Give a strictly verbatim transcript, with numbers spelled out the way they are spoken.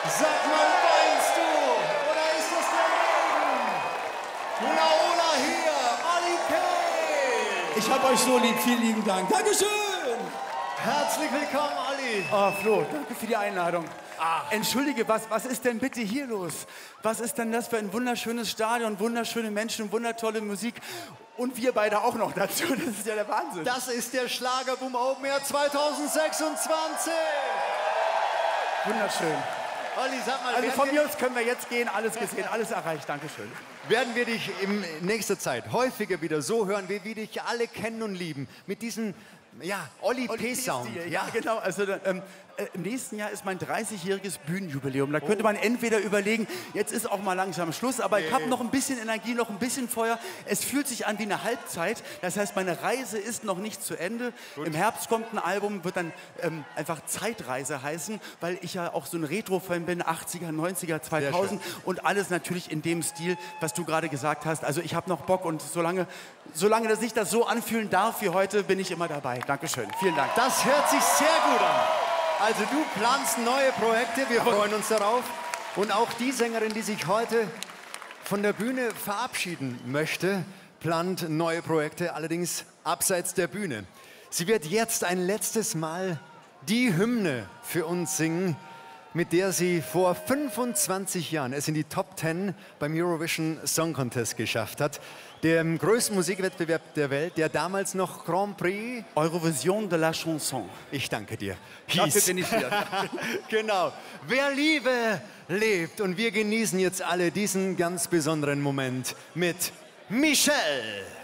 Sag mal, weinst du? Oder ist das der Regen? Hula Hula hier, Ali K. Ich hab euch so lieb, vielen lieben Dank. Dankeschön. Herzlich willkommen, Ali. Oh, Flo, danke für die Einladung. Ah. Entschuldige, was, was ist denn bitte hier los? Was ist denn das für ein wunderschönes Stadion, wunderschöne Menschen, wundertolle Musik und wir beide auch noch dazu. Das ist ja der Wahnsinn. Das ist der Schlagerboom Open Air zweitausendsechsundzwanzig. Wunderschön. Olli, sag mal, also von mir aus können wir jetzt gehen, alles gesehen, alles erreicht. Dankeschön. Werden wir dich in nächster Zeit häufiger wieder so hören, wie wir dich alle kennen und lieben, mit diesem ja, Oli P-Sound. Ja, ja, genau. Also ähm, äh, im nächsten Jahr ist mein dreißigjähriges Bühnenjubiläum. Da könnte man entweder überlegen, jetzt ist auch mal langsam Schluss, aber nee. ich habe noch ein bisschen Energie, noch ein bisschen Feuer. Es fühlt sich an wie eine Halbzeit. Das heißt, meine Reise ist noch nicht zu Ende. Gut. Im Herbst kommt ein Album, wird dann ähm, einfach Zeitreise heißen, weil ich ja auch so ein Retro-Fan bin, achtziger, neunziger, zweitausend und alles natürlich in dem Stil, was du gerade gesagt hast. Also ich habe noch Bock und solange, solange dass ich das so anfühlen darf wie heute, bin ich immer dabei. Dankeschön, vielen Dank. Das hört sich sehr gut an. Also du planst neue Projekte, wir freuen uns darauf. Und auch die Sängerin, die sich heute von der Bühne verabschieden möchte, plant neue Projekte, allerdings abseits der Bühne. Sie wird jetzt ein letztes Mal die Hymne für uns singen, mit der sie vor fünfundzwanzig Jahren es in die Top Ten beim Eurovision Song Contest geschafft hat. Dem größten Musikwettbewerb der Welt, der damals noch Grand Prix Eurovision de la Chanson. Ich danke dir. Dafür bin ich hier. Genau. Wer Liebe lebt. Und wir genießen jetzt alle diesen ganz besonderen Moment mit Michelle.